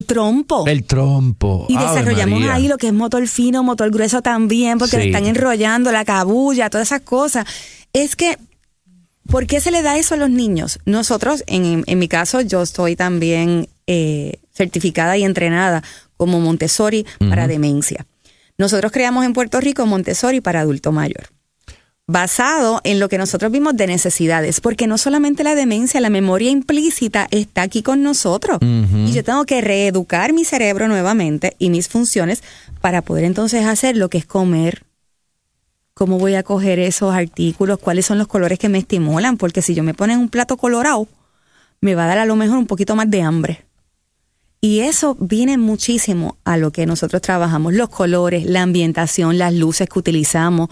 trompo. El trompo. Y desarrollamos ahí lo que es motor fino, motor grueso también, porque le están enrollando la cabulla, todas esas cosas. Es que, ¿por qué se le da eso a los niños? Nosotros, en mi caso, yo estoy también certificada y entrenada como Montessori para demencia. Nosotros creamos en Puerto Rico Montessori para adulto mayor, basado en lo que nosotros vimos de necesidades, porque no solamente la demencia, la memoria implícita está aquí con nosotros. Y yo tengo que reeducar mi cerebro nuevamente y mis funciones para poder entonces hacer lo que es comer. ¿Cómo voy a coger esos artículos? ¿Cuáles son los colores que me estimulan? Porque si yo me pongo un plato colorado, me va a dar a lo mejor un poquito más de hambre. Y eso viene muchísimo a lo que nosotros trabajamos, los colores, la ambientación, las luces que utilizamos.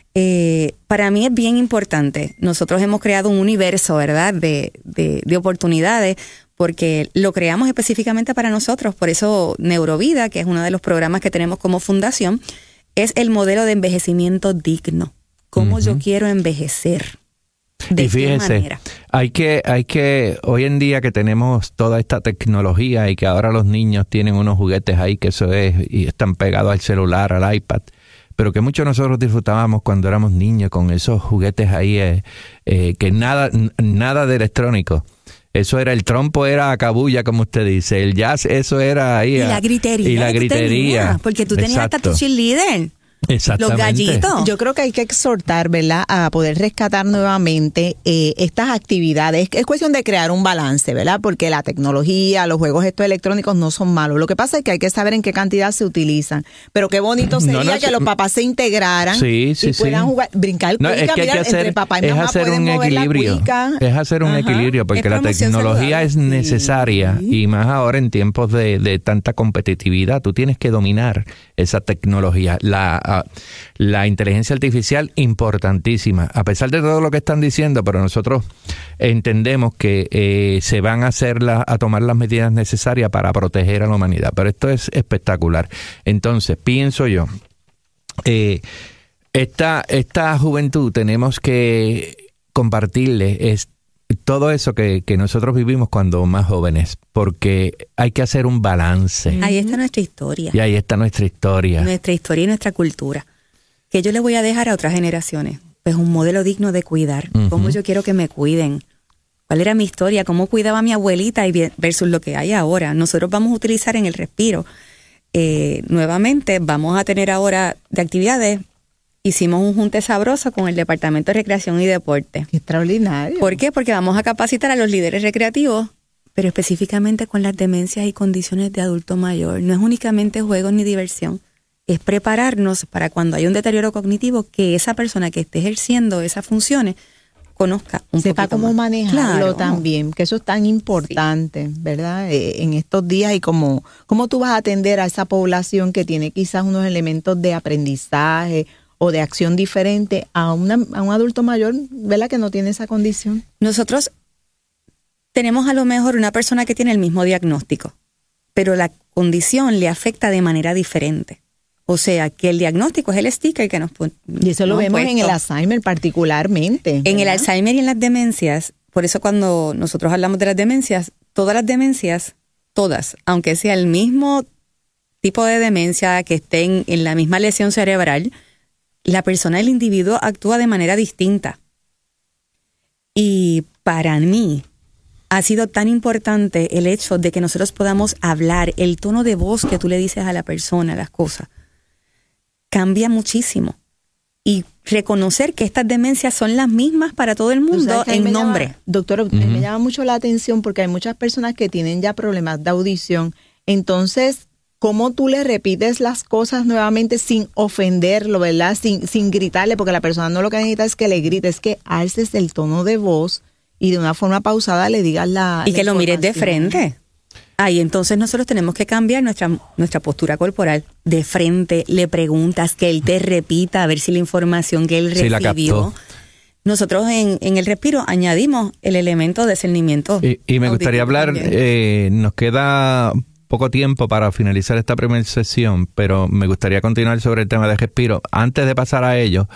Para mí es bien importante. Nosotros hemos creado un universo, ¿verdad?, de oportunidades, porque lo creamos específicamente para nosotros. Por eso Neurovida, que es uno de los programas que tenemos como fundación, es el modelo de envejecimiento digno. ¿Cómo yo quiero envejecer? ¿De qué manera? Hay que, hoy en día que tenemos toda esta tecnología y que ahora los niños tienen unos juguetes ahí que eso es, y están pegados al celular, al iPad, pero que muchos nosotros disfrutábamos cuando éramos niños con esos juguetes ahí, que nada de electrónico. Eso era, el trompo era cabulla, como usted dice, el jazz, eso era ahí. Y la gritería. Y la gritería. Porque tú tenías hasta tu cheerleader. Exactamente. Los gallitos. Yo creo que hay que exhortar, ¿verdad?, a poder rescatar nuevamente estas actividades. Es cuestión de crear un balance, ¿verdad? Porque la tecnología, los juegos estos electrónicos no son malos. Lo que pasa es que hay que saber en qué cantidad se utilizan. Pero qué bonito sería que los papás se integraran y puedan jugar, brincar cuica, es que hay que hacer, entre papá y mamá hacer pueden un mover equilibrio. La cuica. Es hacer un equilibrio, porque la tecnología es necesaria y más ahora en tiempos de tanta competitividad. Tú tienes que dominar esa tecnología. La inteligencia artificial, importantísima, a pesar de todo lo que están diciendo, pero nosotros entendemos que se van a tomar las medidas necesarias para proteger a la humanidad. Pero esto es espectacular. Entonces, pienso yo, esta juventud tenemos que compartirle todo eso que nosotros vivimos cuando más jóvenes, porque hay que hacer un balance. Ahí está nuestra historia. Y ahí está nuestra historia. Nuestra historia y nuestra cultura. Que yo le voy a dejar a otras generaciones. Pues un modelo digno de cuidar. Cómo yo quiero que me cuiden. ¿Cuál era mi historia? ¿Cómo cuidaba a mi abuelita versus lo que hay ahora? Nosotros vamos a utilizar en el respiro. Nuevamente, vamos a tener ahora de actividades. Hicimos un junte sabroso con el Departamento de Recreación y Deporte. ¡Qué extraordinario! ¿Por qué? Porque vamos a capacitar a los líderes recreativos, pero específicamente con las demencias y condiciones de adulto mayor. No es únicamente juegos ni diversión, es prepararnos para cuando hay un deterioro cognitivo, que esa persona que esté ejerciendo esas funciones conozca un sepa poquito cómo más. manejarlo también, que eso es tan importante, ¿verdad? En estos días, y cómo tú vas a atender a esa población que tiene quizás unos elementos de aprendizaje o de acción diferente a un adulto mayor, ¿verdad?, que no tiene esa condición. Nosotros tenemos a lo mejor una persona que tiene el mismo diagnóstico, pero la condición le afecta de manera diferente. O sea, que el diagnóstico es el sticker que nos pone. Y eso lo vemos en el Alzheimer particularmente, ¿verdad? En el Alzheimer y en las demencias. Por eso cuando nosotros hablamos de las demencias, todas las demencias, todas, aunque sea el mismo tipo de demencia, que estén en la misma lesión cerebral, la persona, el individuo, actúa de manera distinta. Y para mí ha sido tan importante el hecho de que nosotros podamos hablar, el tono de voz que tú le dices a la persona, las cosas, cambia muchísimo. Y reconocer que estas demencias son las mismas para todo el mundo en nombre. Doctora, me llama mucho la atención porque hay muchas personas que tienen ya problemas de audición. Entonces, ¿cómo tú le repites las cosas nuevamente sin ofenderlo, ¿verdad? Sin gritarle, porque la persona no lo que necesita es que le grites, es que alces el tono de voz y de una forma pausada le digas y que lo mires de frente. Ahí entonces nosotros tenemos que cambiar nuestra postura corporal. De frente, le preguntas, que él te repita, a ver si la información que él recibió. Nosotros en el respiro añadimos el elemento de discernimiento. Y me gustaría hablar, nos queda poco tiempo para finalizar esta primera sesión, pero me gustaría continuar sobre el tema de respiro. Antes de pasar a ello,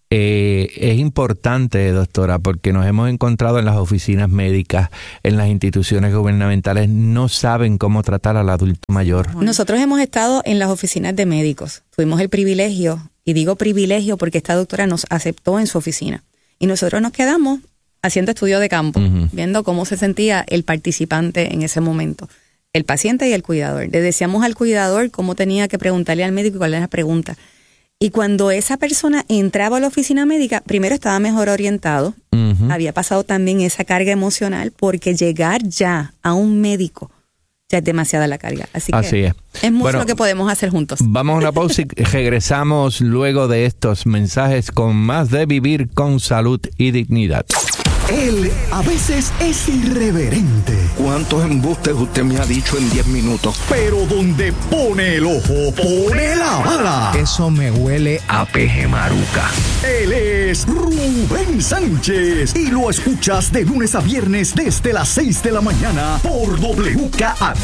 Es importante, doctora, porque nos hemos encontrado en las oficinas médicas, en las instituciones gubernamentales, no saben cómo tratar al adulto mayor. Nosotros hemos estado en las oficinas de médicos. Tuvimos el privilegio, y digo privilegio porque esta doctora nos aceptó en su oficina. Y nosotros nos quedamos haciendo estudio de campo, viendo cómo se sentía el participante en ese momento, el paciente y el cuidador. Le decíamos al cuidador cómo tenía que preguntarle al médico cuál era la pregunta. Y cuando esa persona entraba a la oficina médica, primero estaba mejor orientado, había pasado también esa carga emocional, porque llegar ya a un médico ya es demasiada la carga. Así que es mucho lo que podemos hacer juntos. Vamos a una pausa y regresamos luego de estos mensajes con más de Vivir con Salud y Dignidad. Él a veces es irreverente. ¿Cuántos embustes usted me ha dicho en 10 minutos? Pero donde pone el ojo, pone la bala. Eso me huele a peje maruca. Él es Rubén Sánchez y lo escuchas de lunes a viernes desde las 6 de la mañana por WKAQ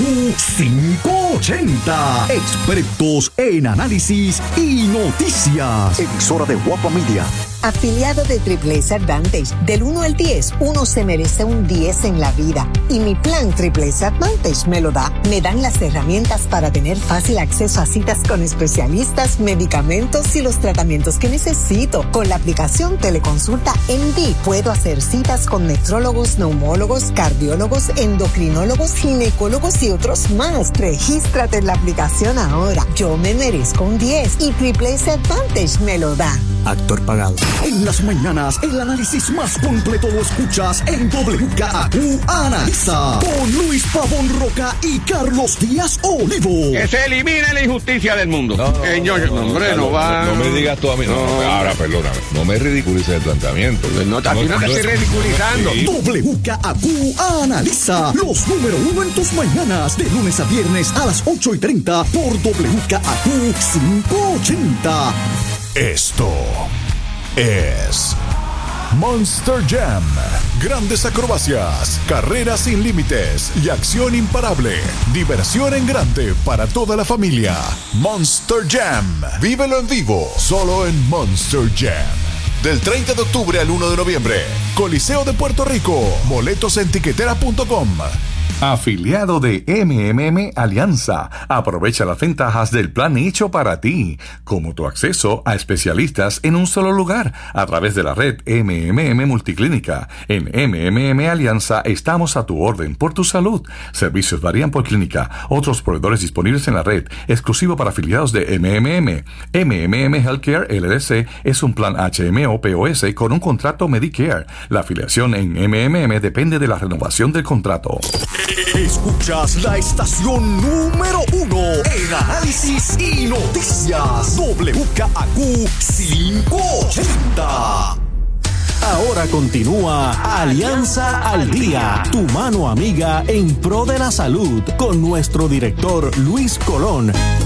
580. Expertos en análisis y noticias. Emisora de Guapa Media. Afiliado de Triple S Advantage, del 1 al 10, uno se merece un 10 en la vida. Y mi plan Triple S Advantage me lo da. Me dan las herramientas para tener fácil acceso a citas con especialistas, medicamentos y los tratamientos que necesito. Con la aplicación Teleconsulta MD puedo hacer citas con nefrólogos, neumólogos, cardiólogos, endocrinólogos, ginecólogos y otros más. Regístrate en la aplicación ahora. Yo me merezco un 10 y Triple S Advantage me lo da. Actor pagado. En las mañanas, el análisis más completo lo escuchas en WKAQ Analiza, con Luis Pavón Roca y Carlos Díaz Olivo. Que se elimine la injusticia del mundo. No me digas tú a mí. Ahora, perdóname. No me ridiculices el planteamiento. No te estoy ridiculizando. WKAQ Analiza, los número 1 en tus mañanas, de lunes a viernes a las 8:30 por WKAQ 580. Esto es Monster Jam. Grandes acrobacias, carreras sin límites y acción imparable. Diversión en grande para toda la familia. Monster Jam. Vívelo en vivo, solo en Monster Jam. Del 30 de octubre al 1 de noviembre. Coliseo de Puerto Rico. Boletos en tiquetera.com. Afiliado de MMM Alianza. Aprovecha las ventajas del plan hecho para ti, como tu acceso a especialistas en un solo lugar a través de la red MMM Multiclínica. En MMM Alianza estamos a tu orden por tu salud. Servicios varían por clínica. Otros proveedores disponibles en la red, exclusivo para afiliados de MMM. MMM Healthcare LLC es un plan HMO-POS con un contrato Medicare. La afiliación en MMM depende de la renovación del contrato. Escuchas la estación número 1 en análisis y noticias. WKAQ 580. Ahora continúa Alianza al Día, tu mano amiga en pro de la salud, con nuestro director Luis Colón.